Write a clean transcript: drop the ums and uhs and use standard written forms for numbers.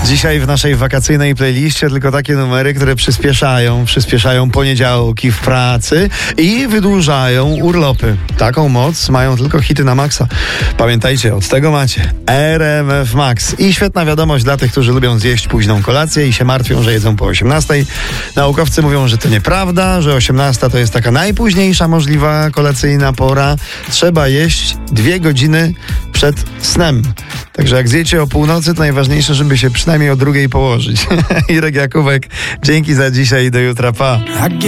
Dzisiaj w naszej wakacyjnej playliście tylko takie numery, które przyspieszają poniedziałki w pracy i wydłużają urlopy. Taką moc mają tylko hity na maksa. Pamiętajcie, od tego macie RMF Max. I świetna wiadomość dla tych, którzy lubią zjeść późną kolację i się martwią, że jedzą po 18. Naukowcy mówią, że to nieprawda, że 18 to jest taka najpóźniejsza możliwa kolacyjna pora. Trzeba jeść 2 godziny przed snem. Także jak zjecie o północy, to najważniejsze, żeby się przynajmniej o 2:00 położyć. Irek Jakubek, dzięki za dzisiaj i do jutra, pa.